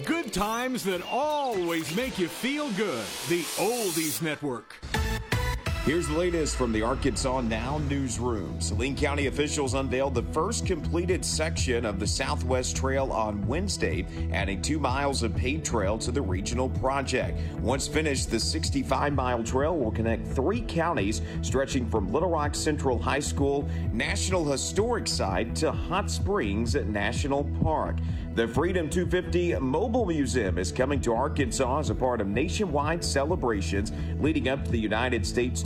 Good times that always make you feel good. The Oldies Network. Here's the latest from the Arkansas Now newsroom. Saline County officials unveiled the first completed section of the Southwest Trail on Wednesday, adding 2 miles of paved trail to the regional project. Once finished, the 65-mile trail will connect 3 counties, stretching from Little Rock Central High School, National Historic Site, to Hot Springs National Park. The Freedom 250 Mobile Museum is coming to Arkansas as a part of nationwide celebrations leading up to the United States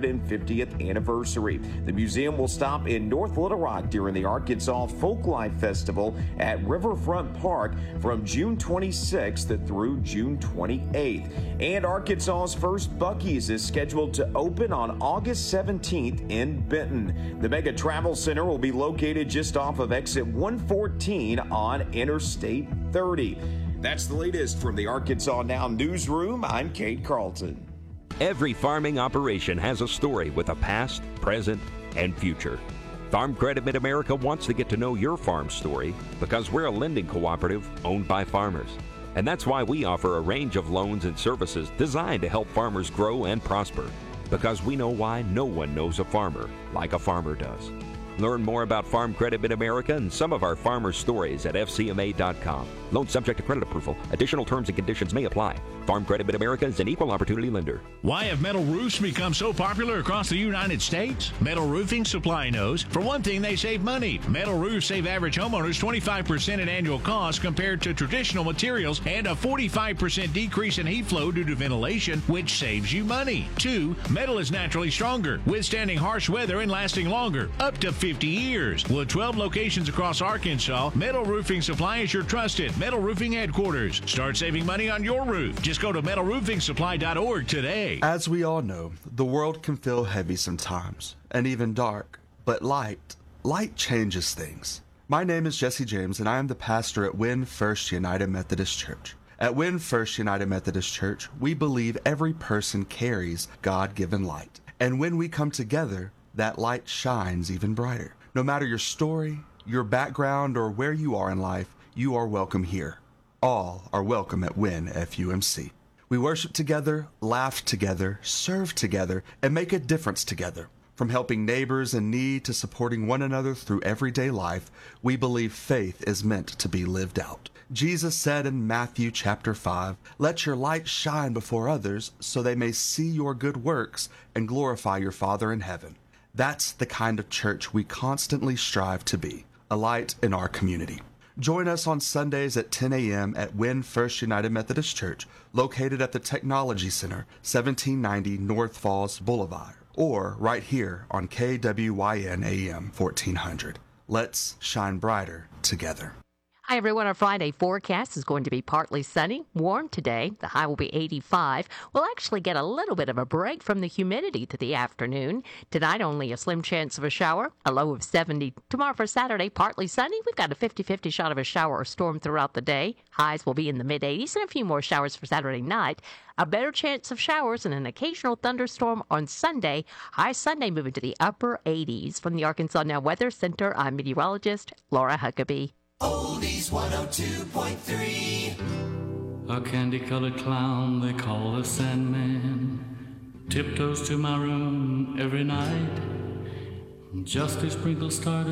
250th anniversary. The museum will stop in North Little Rock during the Arkansas Folklife Festival at Riverfront Park from June 26th through June 28th. And Arkansas's first Buc-ee's is scheduled to open on August 17th in Benton. The Mega Travel Center will be located just off of exit 114 on Interstate 30. That's the latest from the Arkansas Now newsroom. I'm Kate Carlton. Every farming operation has a story with a past, present, and future. Farm Credit Mid-America wants to get to know your farm story because we're a lending cooperative owned by farmers. And that's why we offer a range of loans and services designed to help farmers grow and prosper. Because we know why no one knows a farmer like a farmer does. Learn more about Farm Credit Mid-America and some of our farmer stories at FCMA.com. Loan subject to credit approval. Additional terms and conditions may apply. Farm Credit Mid-America is an equal opportunity lender. Why have metal roofs become so popular across the United States? Metal Roofing Supply knows. For one thing, they save money. Metal roofs save average homeowners 25% in annual costs compared to traditional materials and a 45% decrease in heat flow due to ventilation, which saves you money. 2, metal is naturally stronger, withstanding harsh weather and lasting longer, up to 50 years. With 12 locations across Arkansas, Metal Roofing Supply is your trusted metal roofing headquarters. Start saving money on your roof. Just go to metalroofingsupply.org today. As we all know, the world can feel heavy sometimes, and even dark. But light changes things. My name is Jesse James, and I am the pastor at Wynn First United Methodist Church. At Wynn First United Methodist Church, we believe every person carries God-given light. And when we come together, that light shines even brighter. No matter your story, your background, or where you are in life, you are welcome here. All are welcome at Wynn FUMC. We worship together, laugh together, serve together, and make a difference together. From helping neighbors in need to supporting one another through everyday life, we believe faith is meant to be lived out. Jesus said in Matthew chapter 5, "Let your light shine before others so they may see your good works and glorify your Father in heaven." That's the kind of church we constantly strive to be, a light in our community. Join us on Sundays at 10 a.m. at Wynn First United Methodist Church, located at the Technology Center, 1790 North Falls Boulevard, or right here on KWYN AM 1400. Let's shine brighter together. Hi, everyone. Our Friday forecast is going to be partly sunny, warm today. The high will be 85. We'll actually get a little bit of a break from the humidity to the afternoon. Tonight, only a slim chance of a shower, a low of 70. Tomorrow for Saturday, partly sunny. We've got a 50-50 shot of a shower or storm throughout the day. Highs will be in the mid-80s and a few more showers for Saturday night. A better chance of showers and an occasional thunderstorm on Sunday. High Sunday moving to the upper 80s. From the Arkansas Now Weather Center, I'm meteorologist Laura Huckabee. Oldies 102.3. A candy-colored clown they call the Sandman tiptoes to my room every night just to sprinkle stardust